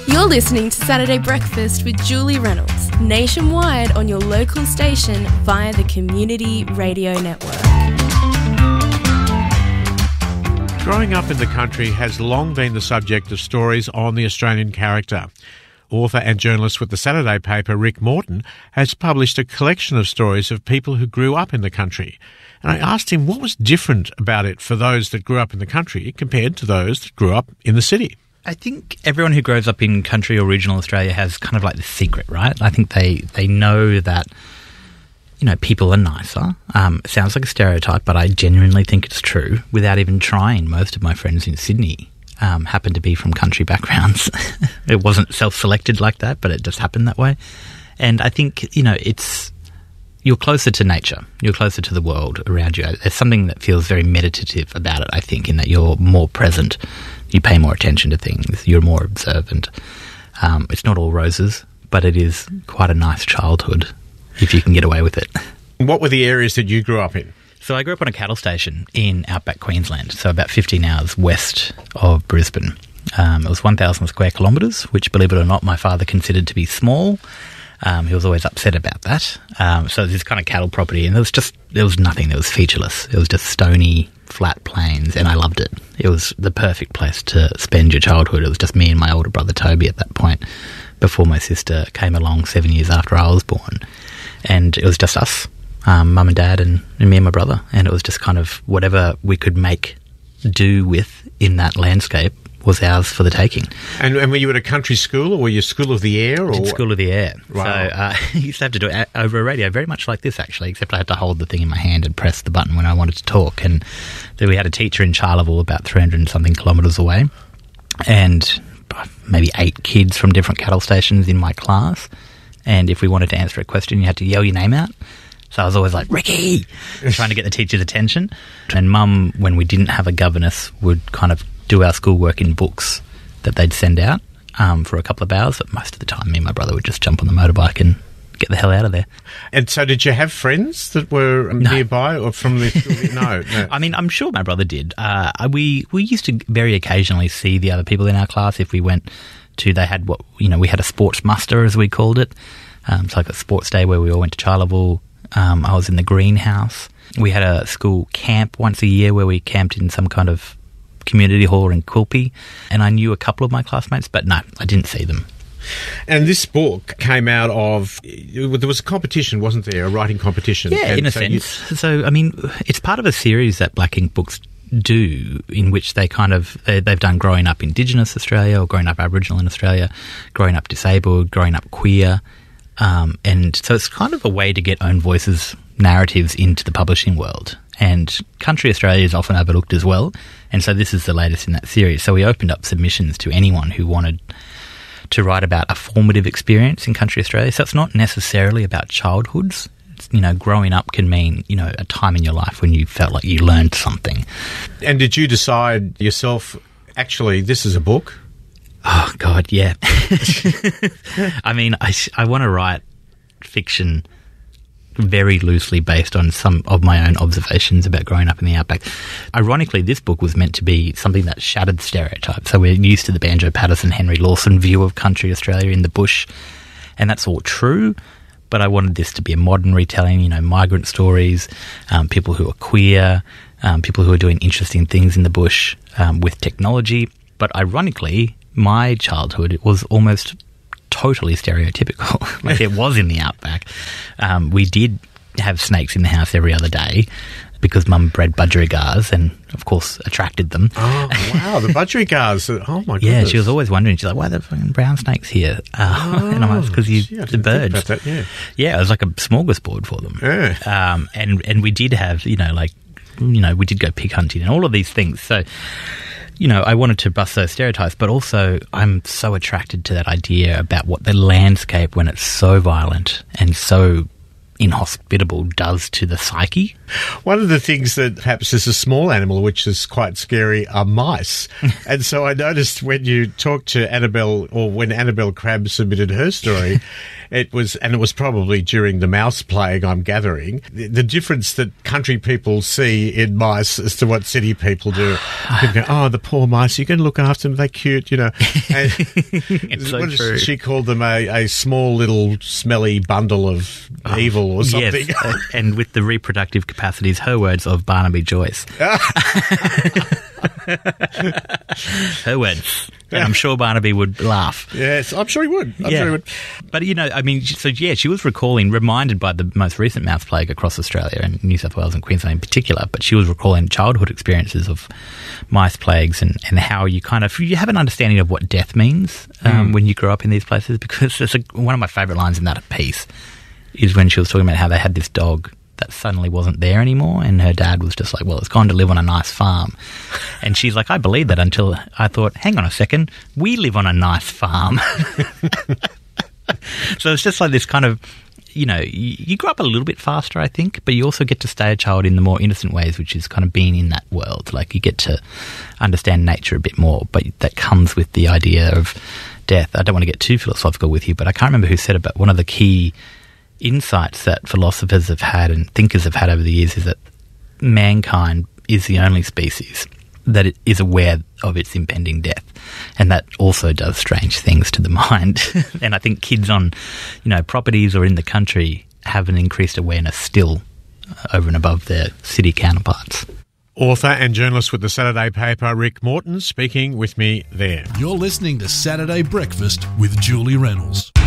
You're listening to Saturday Breakfast with Julie Reynolds, nationwide on your local station via the Community Radio Network. Growing up in the country has long been the subject of stories on the Australian character. Author and journalist with the Saturday paper, Rick Morton, has published a collection of stories of people who grew up in the country. And I asked him what was different about it for those that grew up in the country compared to those that grew up in the city. I think everyone who grows up in country or regional Australia has kind of like the secret, right? I think they know that, you know, people are nicer. It sounds like a stereotype, but I genuinely think it's true. Without even trying, most of my friends in Sydney happen to be from country backgrounds. It wasn't self-selected like that, but it just happened that way. And I think, you know, you're closer to nature. You're closer to the world around you. There's something that feels very meditative about it, I think, in that you're more present. You pay more attention to things. You're more observant. It's not all roses, but it is quite a nice childhood if you can get away with it. What were the areas that you grew up in? So I grew up on a cattle station in outback Queensland, so about 15 hours west of Brisbane. It was 1,000 square kilometres, which, believe it or not, my father considered to be small. He was always upset about that. So this kind of cattle property, and there was nothing. There was featureless. It was just stony, flat plains, and I loved it. It was the perfect place to spend your childhood. It was just me and my older brother Toby at that point, before my sister came along 7 years after I was born. And it was just us, mum and dad and me and my brother. And it was just kind of whatever we could make do with in that landscape was ours for the taking. And were you at a country school, or were you School of the Air? Or? School of the Air. Wow. So I used to have to do it over a radio, very much like this actually, except I had to hold the thing in my hand and press the button when I wanted to talk. And then we had a teacher in Charleville about 300 and something kilometres away, and maybe 8 kids from different cattle stations in my class. And if we wanted to answer a question, you had to yell your name out. So I was always like, Ricky, trying to get the teacher's attention. And Mum, when we didn't have a governess, would kind of do our schoolwork in books that they'd send out for a couple of hours. But most of the time, me and my brother would just jump on the motorbike and get the hell out of there. And so did you have friends that were nearby or from the school? No. I mean, I'm sure my brother did. We used to very occasionally see the other people in our class if we went to, we had a sports muster, as we called it. It's like a sports day where we all went to Charleville. I was in the greenhouse. We had a school camp once a year where we camped in some kind of community hall in Quilpie, and I knew a couple of my classmates, but no, I didn't see them. And this book came out of, there was a competition, wasn't there, a writing competition? Yeah, in a sense. So, I mean, it's part of a series that Black Ink Books do, in which they've done growing up Indigenous Australia, or growing up Aboriginal in Australia, growing up disabled, growing up queer, and so it's kind of a way to get own voices, narratives into the publishing world. And country Australia is often overlooked as well, and so this is the latest in that series. So we opened up submissions to anyone who wanted to write about a formative experience in country Australia. So it's not necessarily about childhoods. It's, growing up can mean, a time in your life when you felt like you learned something. And did you decide yourself, actually, this is a book? Oh, God, yeah. I mean, I want to write fiction very loosely based on some of my own observations about growing up in the outback. Ironically, this book was meant to be something that shattered stereotypes. So we're used to the Banjo Patterson, Henry Lawson view of country Australia in the bush, and that's all true, but I wanted this to be a modern retelling, migrant stories, people who are queer, people who are doing interesting things in the bush with technology. But ironically, my childhood, it was almost totally stereotypical. Like it was in the outback. We did have snakes in the house every other day because Mum bred budgerigars and, of course, attracted them. Oh, wow, the budgerigars. Oh, my goodness. Yeah, she was always wondering. She's like, why are there fucking brown snakes here? And I'm like, because the birds. Think about that, yeah, it was like a smorgasbord for them. Yeah. And we did have, we did go pig hunting and all of these things. So, I wanted to bust those stereotypes, but also I'm so attracted to that idea about what the landscape, when it's so violent and so inhospitable, does to the psyche. One of the things that perhaps is a small animal, which is quite scary, are mice. And so I noticed when you talked to Annabelle, or when Annabelle Crabb submitted her story, it was probably during the mouse plague, I'm gathering, the difference that country people see in mice as to what city people do. People go, oh, the poor mice, you can look after them, they're cute, you know. And It's so true. she called them a small little smelly bundle of evil or something. Yes, and with the reproductive capacities, her words, of Barnaby Joyce. Her words. And I'm sure Barnaby would laugh. Yes, I'm sure he would. I'm sure he would. But, you know, I mean, she was reminded by the most recent mouse plague across Australia and New South Wales and Queensland in particular, but she was recalling childhood experiences of mice plagues and how you have an understanding of what death means when you grow up in these places, because one of my favourite lines in that piece is when she was talking about how they had this dog that suddenly wasn't there anymore, and her dad was just like, well, it's gone to live on a nice farm. And she's like, I believe that until I thought, hang on a second, we live on a nice farm. So it's just like this kind of, you know, you grow up a little bit faster, I think, but you also get to stay a child in the more innocent ways, which is kind of being in that world. Like, you get to understand nature a bit more, but that comes with the idea of death. I don't want to get too philosophical with you, but I can't remember who said it, but one of the key insights that philosophers have had and thinkers have had over the years is that mankind is the only species that it is aware of its impending death, and that also does strange things to the mind. And I think kids on, you know, properties or in the country have an increased awareness still over and above their city counterparts. Author and journalist with the Saturday paper, Rick Morton, speaking with me there. You're listening to Saturday Breakfast with Julie Reynolds.